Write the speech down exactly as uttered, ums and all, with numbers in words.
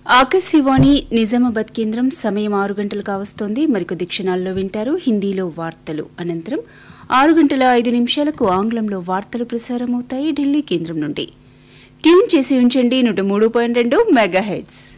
ఆకాశవాణి నిజామాబాద్ కేంద్రం సమయం ఆరు గంటలు కావస్తోంది. మరికొద్ది క్షణాల్లో వింటారు హిందీలో వార్తలు. అనంతరం ఆరు గంటల ఐదు నిమిషాలకు ఆంగ్లంలో వార్తలు ప్రసారమవుతాయి ఢిల్లీ కేంద్రం నుండి. ట్యూన్ చేసి ఉంచండి నూట మూడు పాయింట్ రెండు మెగా హెడ్స్.